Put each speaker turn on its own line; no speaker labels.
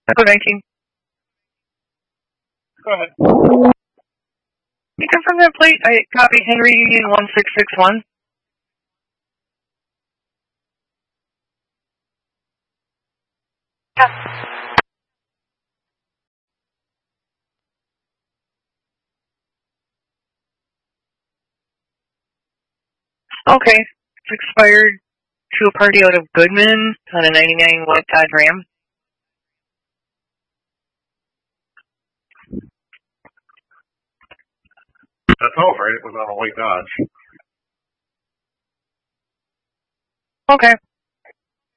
Echo 19.
Go ahead.
You confirm that plate? I copy Henry Union 1661. Okay. It's expired to a party out of Goodman on a 99 white Dodge Ram.
That's over. It was on a white Dodge.
Okay.